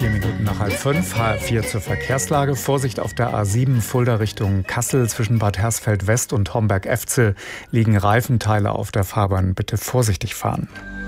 4 Minuten nach 4:30, HR4 zur Verkehrslage. Vorsicht auf der A7 Fulda Richtung Kassel. Zwischen Bad Hersfeld West und Homberg-Efze liegen Reifenteile auf der Fahrbahn. Bitte vorsichtig fahren.